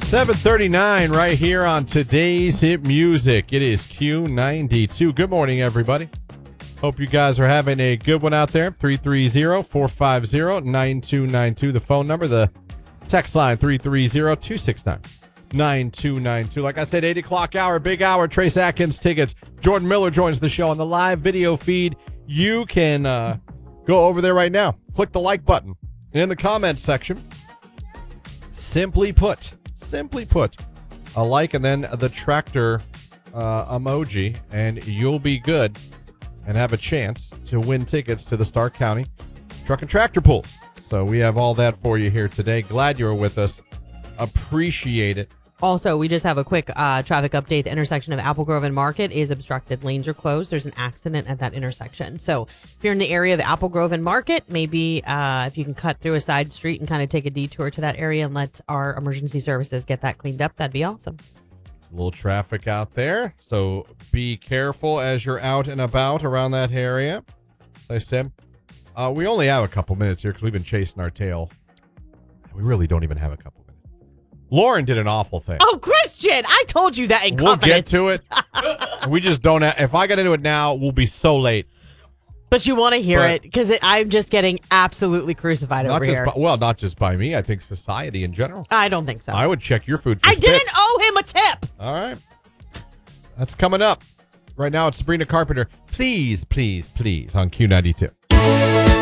7:39 right here on today's hit music. It is Q92. Good morning, everybody. Hope you guys are having a good one out there. 330-450-9292. The phone number, the text line 330-269-9292. Like I said, 8 o'clock hour, big hour. Trace Atkins tickets. Jordan Miller joins the show on the live video feed. You can go over there right now. Click the like button. And in the comments section, simply put, a like and then the tractor emoji, and you'll be good and have a chance to win tickets to the Stark County Truck and Tractor Pool. So we have all that for you here today. Glad you were with us. Appreciate it. Also, we just have a quick traffic update. The intersection of Apple Grove and Market is obstructed. Lanes are closed. There's an accident at that intersection. So if you're in the area of Apple Grove and Market, maybe if you can cut through a side street and kind of take a detour to that area and let our emergency services get that cleaned up, that'd be awesome. A little traffic out there. So be careful as you're out and about around that area. As I said, we only have a couple minutes here because we've been chasing our tail. We really don't even have a couple minutes. Lauren did an awful thing. Oh, Christian, I told you that in confidence. We'll get to it. We just don't have, if I get into it now, we'll be so late. But you want to hear it because I'm just getting absolutely crucified over here. Not just by me. I think society in general. I don't think so. I would check your food for I spit. didn't owe him a tip. All right. That's coming up. Right now, it's Sabrina Carpenter. Please, please, please on Q92.